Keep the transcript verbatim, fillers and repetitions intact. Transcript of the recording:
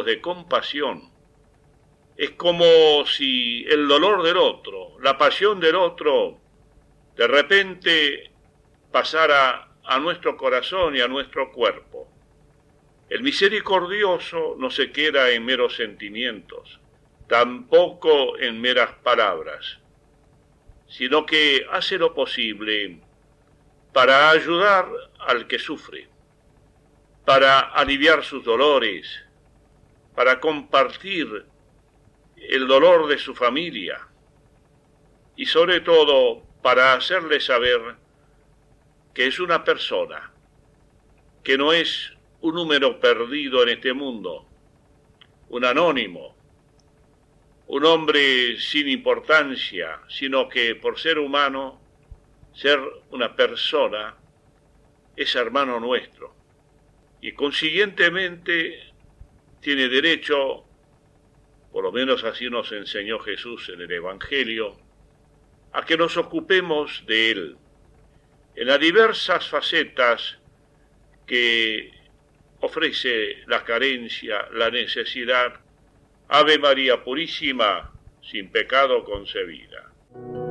actos de compasión. Es como si el dolor del otro, la pasión del otro, de repente pasara a nuestro corazón y a nuestro cuerpo. El misericordioso no se queda en meros sentimientos, tampoco en meras palabras, sino que hace lo posible para ayudar al que sufre, para aliviar sus dolores, para compartir el dolor de su familia y sobre todo para hacerle saber que es una persona, que no es un número perdido en este mundo, un anónimo, un hombre sin importancia, sino que por ser humano, ser una persona, es hermano nuestro y consiguientemente tiene derecho, por lo menos así nos enseñó Jesús en el Evangelio, a que nos ocupemos de él en las diversas facetas que ofrece la carencia, la necesidad. Ave María Purísima, sin pecado concebida.